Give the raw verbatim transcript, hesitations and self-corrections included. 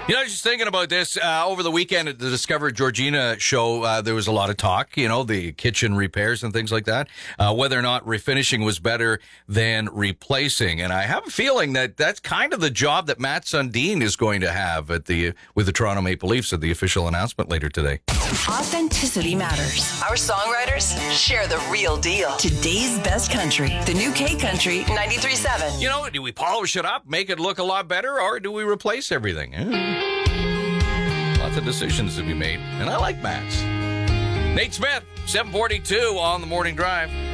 You know, I was just thinking about this uh, over the weekend at the Discover Georgina show. Uh, there was a lot of talk, you know, the kitchen repairs and things like that, uh, whether or not refinishing was better than replacing. And I have a feeling that that's kind of the job that Matt Sundin is going to have at the with the Toronto Maple Leafs at the official announcement later today. Authenticity matters. Our songwriters share the real deal. Today's best country. The new K Country ninety-three point seven. You know, do we polish it up, make it look a lot better, or do we replace everything? Eh. Lots of decisions to be made, and I like Matt's. Nate Smith, seven forty-two on the Morning Drive.